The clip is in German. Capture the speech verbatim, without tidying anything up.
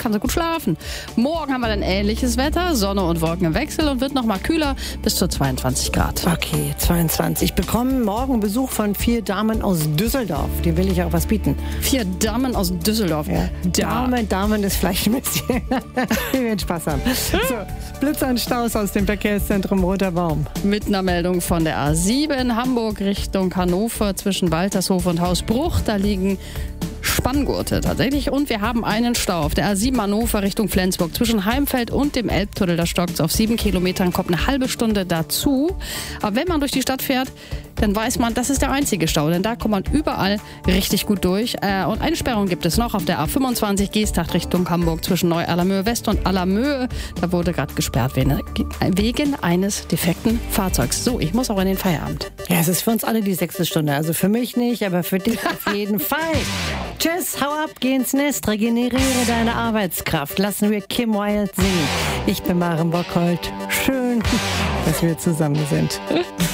kann sie gut schlafen. Morgen haben wir dann ähnliches Wetter, Sonne und Wolken im Wechsel und wird noch mal kühler bis zu zweiundzwanzig Grad. Okay, zweiundzwanzig. Ich bekomme morgen Besuch von vier Damen aus Düsseldorf. Dem will ich auch was bieten. Vier Damen aus Düsseldorf. Ja. Damen, Damen ist vielleicht ein bisschen. Wir werden Spaß haben. So, Blitzer und Staus aus dem Verkehrszentrum Roter Baum. Mit einer Meldung von der A sieben Hamburg Richtung Hannover zwischen Waltershof und Hausbruch. Da liegen Spanngurte tatsächlich. Und wir haben einen Stau auf der A sieben Hannover Richtung Flensburg. Zwischen Heimfeld und dem Elbtunnel, da stockt es auf sieben Kilometern, kommt eine halbe Stunde dazu. Aber wenn man durch die Stadt fährt, dann weiß man, das ist der einzige Stau, denn da kommt man überall richtig gut durch. Äh, und eine Sperrung gibt es noch auf der A fünfundzwanzig Geesthacht Richtung Hamburg zwischen Neu-Allermöhe West und Allermöhe. Da wurde gerade gesperrt wegen eines defekten Fahrzeugs. So, ich muss auch in den Feierabend. Ja, es ist für uns alle die sechste Stunde. Also für mich nicht, aber für dich auf jeden Fall. Tschüss, hau ab, geh ins Nest, regeneriere deine Arbeitskraft. Lassen wir Kim Wilde singen. Ich bin Maren Bockholt. Schön, dass wir zusammen sind.